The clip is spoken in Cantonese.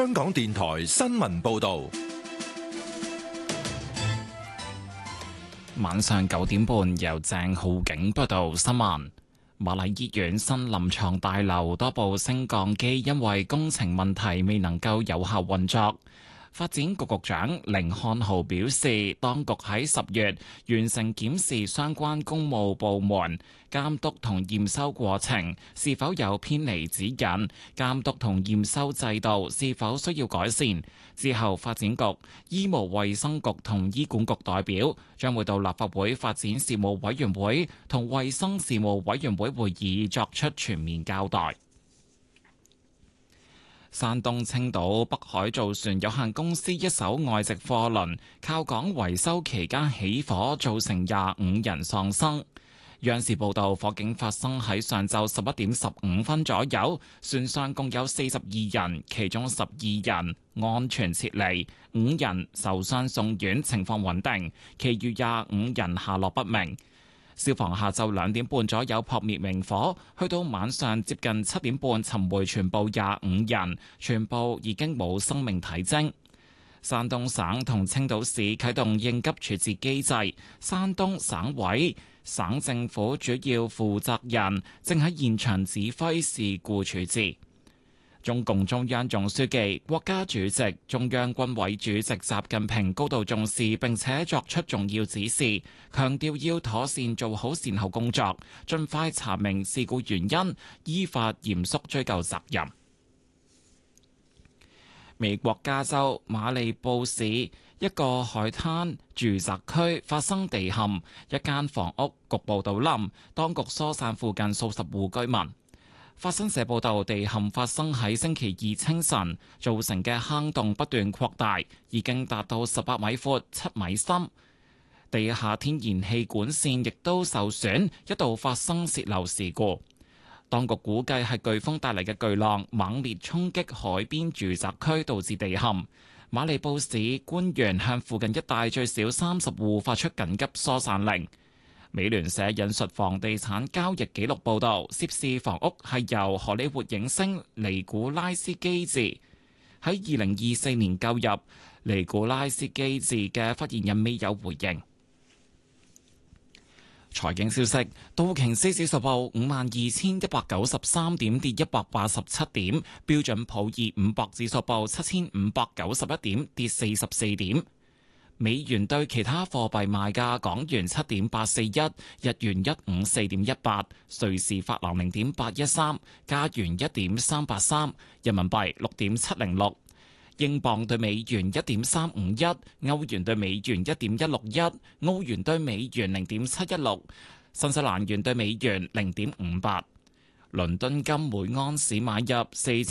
香港電台新聞報道。 晚上9點半，由鄭浩景報道新聞。瑪麗醫院新臨床大樓多部升降機因為工程問題未能夠有效運作。發展局局長甯漢豪表示，當局喺10月完成檢視相關公務部門監督同驗收過程是否有偏離指引，監督同驗收制度是否需要改善。之後，發展局、醫務衛生局同醫管局代表將會到立法會發展事務委員會同衛生事務委員會會議作出全面交代。山東青島北海造船有限公司一艘外籍貨輪靠港維修期間起火，造成25人喪生。央視報道，火警發生喺上晝11點15分左右，船上共有42人，其中12人安全撤離，5人受傷送院，情況穩定，其餘25人下落不明。消防下晝2點半左右撲滅明火，去到晚上接近7點半尋回全部25人，全部已經冇生命體徵。山東省同青島市啟動應急處置機制，山東省委、省政府主要負責人正喺現場指揮事故處置。中共中央總書記、國家主席、中央軍委主席習近平高度重視並且作出重要指示，強調要妥善做好善後工作，盡快查明事故原因，依法嚴肅追究責任。美國加州馬里布市一個海灘住宅區發生地陷，一間房屋局部倒冧，當局疏散附近數十戶居民。法新社報道，地陷發生喺星期二清晨，造成嘅坑洞不斷擴大，已經達到18米闊、7米深。地下天然氣管線亦都受損，一度發生洩漏事故。當局估計係颶風帶嚟嘅巨浪猛烈衝擊海邊住宅區，導致地陷。馬里布市官員向附近一帶最少30戶發出緊急疏散令。美聯社引述房地產交易記錄報導，涉事房屋係由荷里活影星尼古拉斯基治喺2024年購入。尼古拉斯基治嘅發言人未有回應。財經消息：道瓊斯指數報52,193點，跌187點；標準普爾500指數報7,591點，跌44點。美元對其他貨幣賣價：港元7.841，日元154.18，瑞士法郎0.813，加元1.383，人民幣6.706，英鎊對美元1.351，歐元對美元1.161，澳元對美元0.716，新西蘭元對美元0.58。倫敦金每安士買入